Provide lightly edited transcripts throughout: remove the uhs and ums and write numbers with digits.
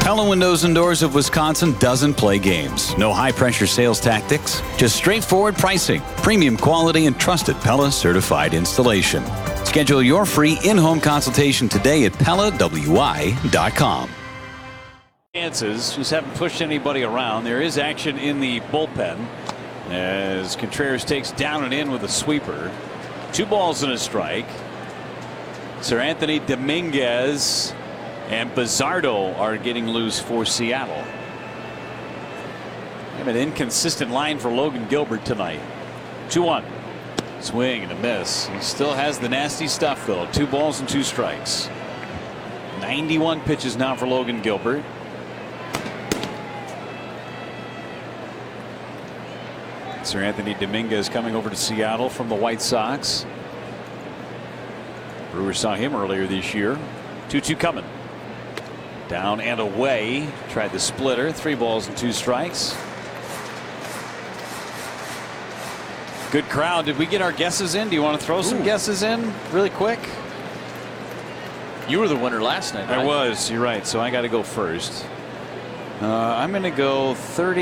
Pella Windows and Doors of Wisconsin doesn't play games. No high-pressure sales tactics, just straightforward pricing, premium quality, and trusted Pella certified installation. Schedule your free in-home consultation today at PellaWI.com. Chances, just haven't pushed anybody around. There is action in the bullpen as Contreras takes down and in with a sweeper. 2 balls and a strike. Sir Anthony Dominguez and Bizardo are getting loose for Seattle. Have an inconsistent line for Logan Gilbert tonight. 2-1. Swing and a miss. He still has the nasty stuff though. 2 balls and 2 strikes. 91 pitches now for Logan Gilbert. Sir Anthony Dominguez coming over to Seattle from the White Sox. Brewers saw him earlier this year. 2-2 coming. Down and away. Tried the splitter. 3 balls and 2 strikes. Good crowd. Did we get our guesses in? Do you want to throw some guesses in really quick? You were the winner last night. I was. You're right. So I got to go first. I'm going to go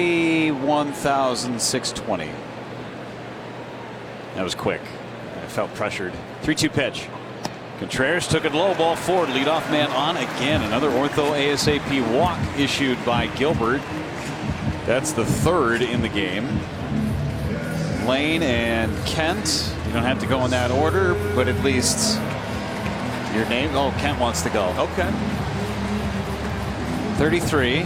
31,620. That was quick. I felt pressured. 3-2 pitch. Contreras took it low, ball forward, leadoff man on again. Another ortho ASAP walk issued by Gilbert. That's the 3rd in the game. Lane and Kent. You don't have to go in that order, but at least your name. Oh, Kent wants to go. Okay. 33.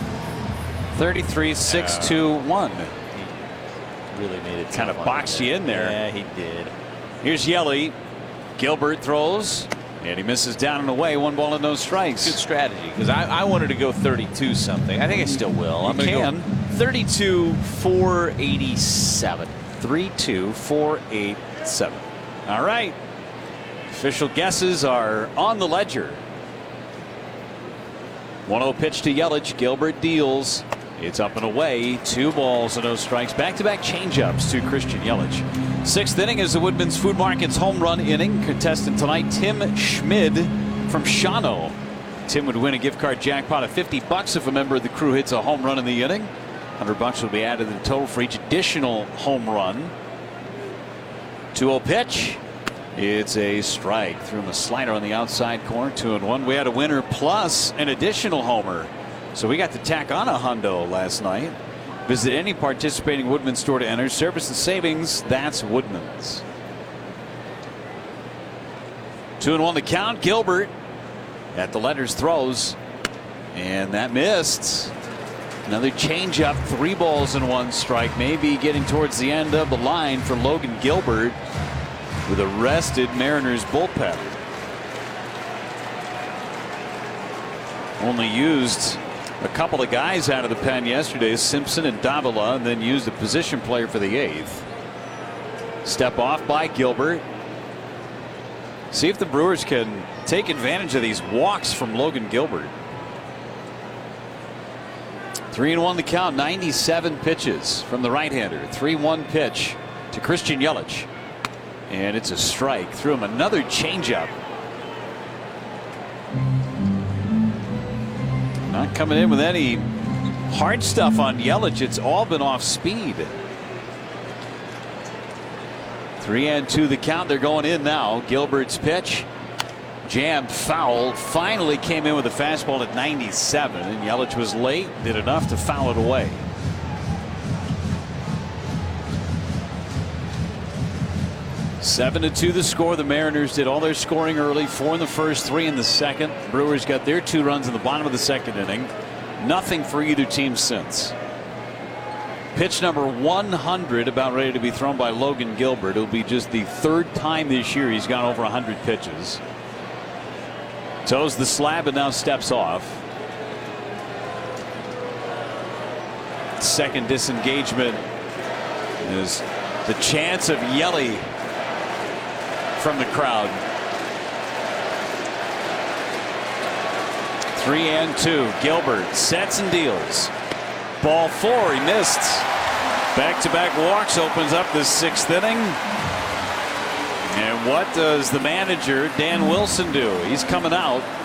6-2-1. He really made it kind of boxed you in there. Yeah, he did. Here's Yelly. Gilbert throws and he misses down and away. 1 ball and no strikes. Good strategy, because I wanted to go 32 something. I think I still will. I'm going to go 32-487. 32-487. All right. Official guesses are on the ledger. 1-0 pitch to Yelich. Gilbert deals. It's up and away. 2 balls and no strikes. Back-to-back changeups to Christian Yelich. 6th inning is the Woodman's Food Market's home run inning. Contestant tonight, Tim Schmid from Shawano. Tim would win a gift card jackpot of $50 if a member of the crew hits a home run in the inning. $100 will be added to the total for each additional home run. 2-0 pitch. It's a strike. Threw him a slider on the outside corner. 2-1. We had a winner plus an additional homer. So we got to tack on a hundo last night. Visit any participating Woodman store to enter. Service and savings, that's Woodman's. 2-1 the count. Gilbert at the letters throws. And that missed. Another changeup. 3 balls and 1 strike. Maybe getting towards the end of the line for Logan Gilbert with a rested Mariners bullpen. Only used a couple of guys out of the pen yesterday, Simpson and Davila, and then used a position player for the 8th. Step off by Gilbert. See if the Brewers can take advantage of these walks from Logan Gilbert. 3-1 the count. 97 pitches from the right-hander. 3-1 pitch to Christian Yelich. And it's a strike. Threw him another changeup. Not coming in with any hard stuff on Yelich. It's all been off speed. 3-2 the count. They're going in now. Gilbert's pitch. Jammed foul. Finally came in with a fastball at 97. And Yelich was late. Did enough to foul it away. Seven to 2 the score. The Mariners did all their scoring early. 4 in the first, 3 in the second. Brewers got their 2 runs in the bottom of the second inning. Nothing for either team since. Pitch number 100 about ready to be thrown by Logan Gilbert. It'll be just the 3rd time this year he's gone over 100 pitches. Toes the slab and now steps off. Second disengagement is the chance of Yelly from the crowd. 3-2. Gilbert sets and deals. Ball 4. He missed. Back-to-back walks opens up the 6th inning. And what does the manager Dan Wilson do? He's coming out